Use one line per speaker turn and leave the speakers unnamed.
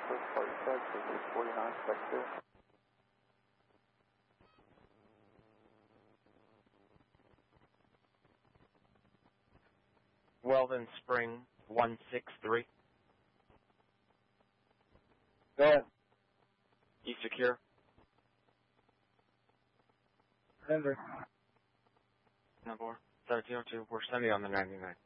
First party check, 49, check 2.
Weldon Spring 163.
Go ahead.
You secure?
Denver.
Number 1702. We're sending on the 99.